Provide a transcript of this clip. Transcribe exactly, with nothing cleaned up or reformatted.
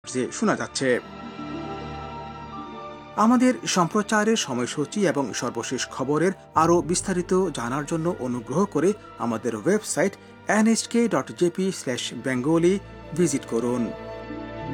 শোনা যাচ্ছে। আমাদের সম্প্রচারের সময়সূচি এবং সর্বশেষ খবরের আরও বিস্তারিত জানার জন্য অনুগ্রহ করে আমাদের website N H K dot J P slash Bengali visit করুন।